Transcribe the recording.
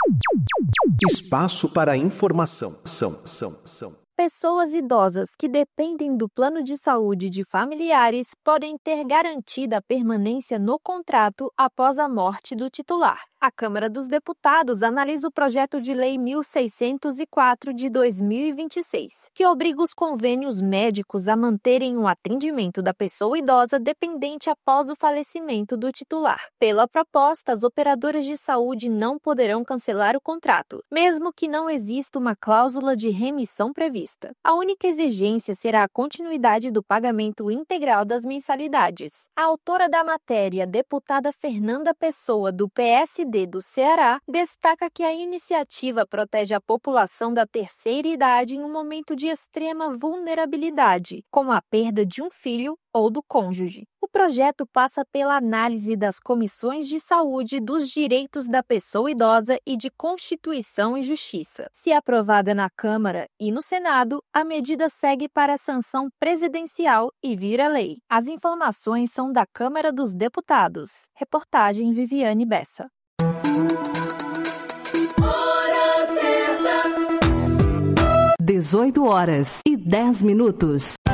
Espaço para informação. Pessoas idosas que dependem do plano de saúde de familiares podem ter garantida a permanência no contrato após a morte do titular. A Câmara dos Deputados analisa o projeto de lei 1604 de 2026, que obriga os convênios médicos a manterem o atendimento da pessoa idosa dependente após o falecimento do titular. Pela proposta, as operadoras de saúde não poderão cancelar o contrato, mesmo que não exista uma cláusula de remissão prevista. A única exigência será a continuidade do pagamento integral das mensalidades. A autora da matéria, deputada Fernanda Pessoa, do PSD do Ceará, destaca que a iniciativa protege a população da terceira idade em um momento de extrema vulnerabilidade, como a perda de um filho ou do cônjuge. O projeto passa pela análise das comissões de saúde, dos direitos da pessoa idosa e de Constituição e Justiça. Se aprovada na Câmara e no Senado, a medida segue para a sanção presidencial e vira lei. As informações são da Câmara dos Deputados. Reportagem Viviane Bessa. 18h10.